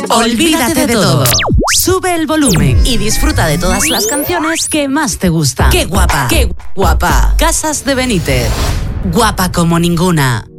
Olvídate de todo. Sube el volumen y disfruta de todas las canciones que más te gustan. ¡Qué guapa! ¡Qué guapa! Casas de Benítez. Guapa como ninguna.